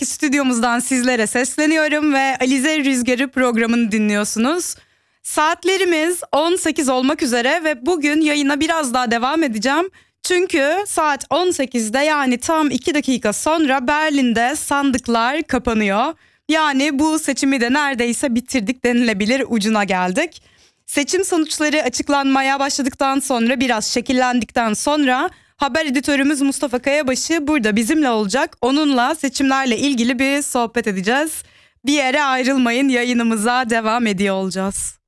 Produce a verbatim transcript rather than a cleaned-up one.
stüdyomuzdan sizlere sesleniyorum ve Alize Rüzgarı programını dinliyorsunuz. Saatlerimiz on sekiz olmak üzere ve bugün yayına biraz daha devam edeceğim. Çünkü saat on sekizde, yani tam iki dakika sonra Berlin'de sandıklar kapanıyor. Yani bu seçimi de neredeyse bitirdik denilebilir, ucuna geldik. Seçim sonuçları açıklanmaya başladıktan sonra, biraz şekillendikten sonra haber editörümüz Mustafa Kayabaşı burada bizimle olacak. Onunla seçimlerle ilgili bir sohbet edeceğiz. Bir yere ayrılmayın, yayınımıza devam ediyor olacağız.